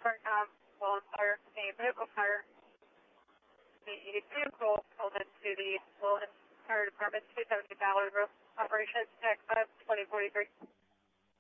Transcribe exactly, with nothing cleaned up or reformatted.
Parkcom, Willis Fire, a vehicle fire. The vehicle called into the Willis Fire Department, two seventy Ballard Road, Operation Tech five twenty forty-three.